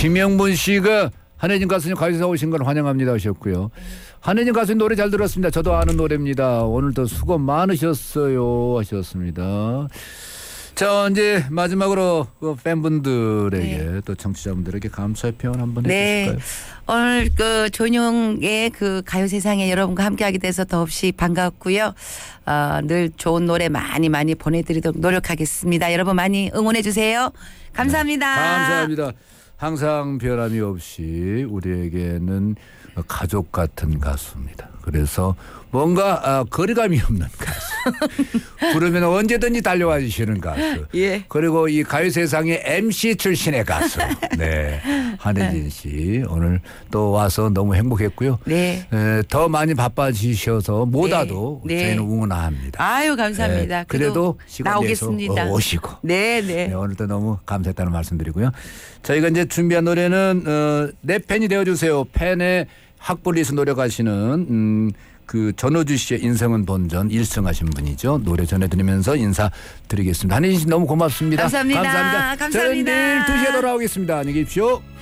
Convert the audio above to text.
김영분 씨가 한혜진 가수님 가요제사 오신 걸 환영합니다 하셨고요. 한혜진 가수님 노래 잘 들었습니다. 저도 아는 노래입니다. 오늘도 수고 많으셨어요 하셨습니다. 자, 이제 마지막으로 그 팬분들에게 또 청취자분들에게 감사의 표현 한번 해주실까요? 오늘 그 전용의 그 가요세상에 여러분과 함께하게 돼서 더없이 반갑고요. 늘 좋은 노래 많이 보내드리도록 노력하겠습니다. 여러분 많이 응원해 주세요. 감사합니다. 감사합니다. 항상 변함이 없이 우리에게는 가족 같은 가수입니다. 그래서 뭔가 거리감이 없는 가수. 부르면 언제든지 달려와 주시는 가수. 예. 그리고 이 가요세상의 MC 출신의 가수. 네, 한혜진 씨 오늘 또 와서 너무 행복했고요. 네. 더 많이 바빠지셔서 못와도 저희는 응원합니다. 아유 감사합니다. 네, 그래도 시간 내서 나오겠습니다. 오시고. 네, 오늘도 너무 감사했다는 말씀드리고요. 저희가 이제 준비한 노래는 내 팬이 되어주세요. 팬의 학벌리스 노력하시는 그 전호주 씨의 인생은 본전 1승하신 분이죠. 노래 전해드리면서 인사드리겠습니다. 한혜진 씨 너무 고맙습니다. 감사합니다. 저는 내일 2시에 돌아오겠습니다. 안녕히 계십시오.